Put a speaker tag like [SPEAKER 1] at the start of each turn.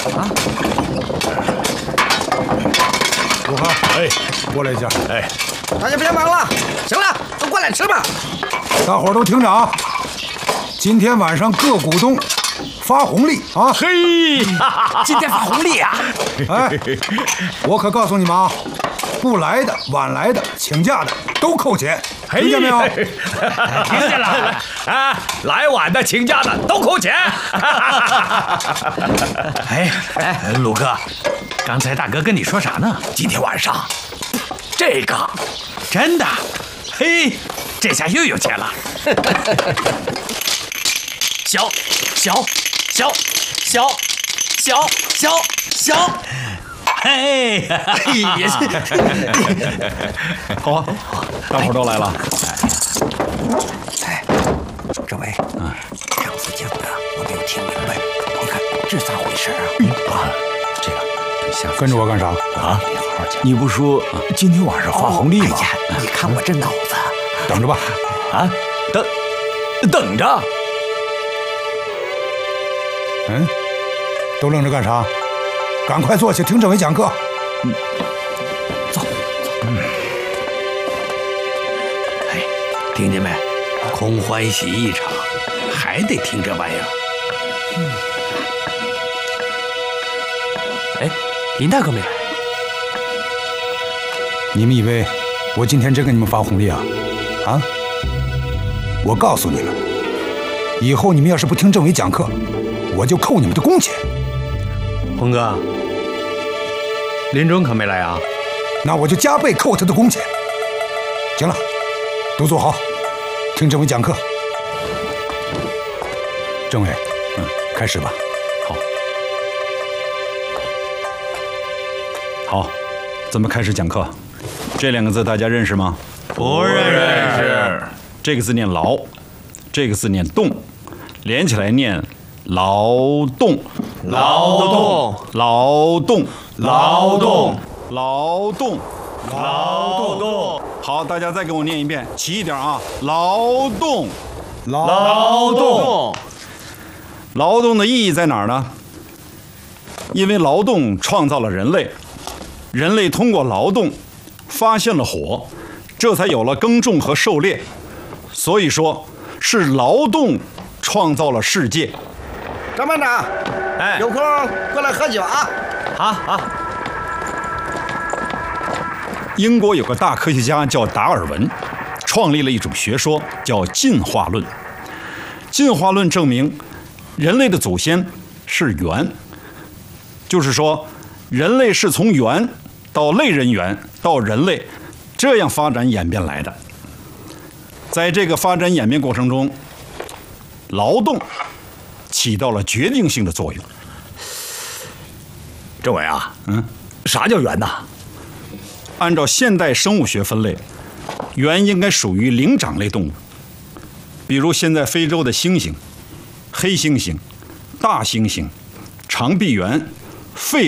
[SPEAKER 1] 啊！
[SPEAKER 2] 如何？哎，过来一下。
[SPEAKER 1] 哎，
[SPEAKER 3] 大家别忙了，行了，都过来吃吧。
[SPEAKER 2] 大伙儿都听着啊！今天晚上各股东发红利啊！
[SPEAKER 1] 嘿，今天发红利啊！
[SPEAKER 2] 哎，我可告诉你们啊，不来的、晚来的、请假的都扣钱，听见没有？
[SPEAKER 1] 听见了啊！来晚的、请假的都扣钱。哎，鲁哥，刚才大哥跟你说啥呢？今天晚上，这个真的，嘿，这下又有钱了。小，嘿，也是。
[SPEAKER 4] 好啊，大伙儿都来了。
[SPEAKER 3] 哎，政委，上次讲的我没有听明白，你看这咋回事啊？
[SPEAKER 4] 这个，下次
[SPEAKER 2] 跟着我干啥？
[SPEAKER 4] 啊？
[SPEAKER 3] 你好好讲。
[SPEAKER 4] 你不说今天晚上发红利吗？
[SPEAKER 3] 哎呀，你看我这脑子。
[SPEAKER 2] 等着吧。
[SPEAKER 4] 啊，等着。
[SPEAKER 2] 嗯，都愣着干啥？赶快坐下听政委讲课。
[SPEAKER 3] 走。
[SPEAKER 1] 哎，听见没？空欢喜一场，还得听这玩意儿。
[SPEAKER 5] 哎，林大哥没来。
[SPEAKER 2] 你们以为我今天真给你们发红利啊？啊！我告诉你们，以后你们要是不听政委讲课，我就扣你们的工钱。
[SPEAKER 5] 红哥，林中可没来啊？
[SPEAKER 2] 那我就加倍扣他的工钱。行了，都坐好，听政委讲课。政委，开始吧。
[SPEAKER 4] 好，咱们开始讲课。这两个字大家认识吗？
[SPEAKER 1] 不认识。
[SPEAKER 4] 这个字念劳，这个字念动，连起来念劳动。
[SPEAKER 5] 劳动，
[SPEAKER 4] 劳动，
[SPEAKER 5] 劳动，
[SPEAKER 4] 劳动，
[SPEAKER 5] 劳动。
[SPEAKER 4] 好，大家再给我念一遍，齐一点啊！劳动，
[SPEAKER 5] 劳动，
[SPEAKER 4] 劳动的意义在哪儿呢？因为劳动创造了人类，人类通过劳动发现了火，这才有了耕种和狩猎。所以说，是劳动创造了世界。
[SPEAKER 3] 张班长，
[SPEAKER 5] 哎，
[SPEAKER 3] 有空过来喝酒啊！
[SPEAKER 5] 好。
[SPEAKER 4] 英国有个大科学家叫达尔文，创立了一种学说，叫进化论。进化论证明，人类的祖先是猿，就是说，人类是从猿到类人猿到人类，这样发展演变来的。在这个发展演变过程中，劳动起到了决定性的作用。
[SPEAKER 1] 政委啊，啥叫猿呐？
[SPEAKER 4] 按照现代生物学分类，猿应该属于灵长类动物，比如现在非洲的猩猩、黑猩猩、大猩猩、长臂猿、狒